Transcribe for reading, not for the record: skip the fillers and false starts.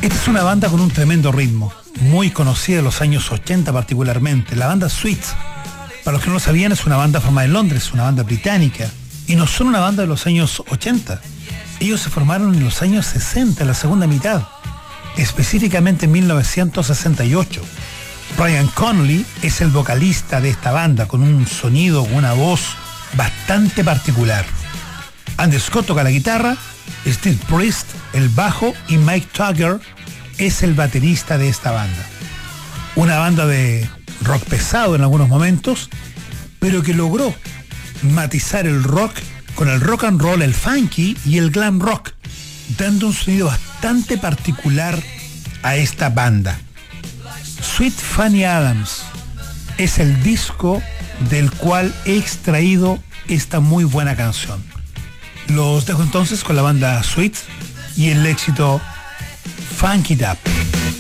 Esta es una banda con un tremendo ritmo, muy conocida en los años 80 particularmente. La banda Sweets, para los que no lo sabían, es una banda formada en Londres, una banda británica. Y no son una banda de los años 80. Ellos se formaron en los años 60, en la segunda mitad, específicamente en 1968. Brian Connolly es el vocalista de esta banda, con un sonido, con una voz bastante particular. Andy Scott toca la guitarra, Steve Priest el bajo y Mike Tugger es el baterista de esta banda. Una banda de rock pesado en algunos momentos, pero que logró matizar el rock con el rock and roll, el funky y el glam rock, dando un sonido bastante particular a esta banda. Sweet Fanny Adams es el disco del cual he extraído esta muy buena canción. Los dejo entonces con la banda Sweet y el éxito Funk It Up.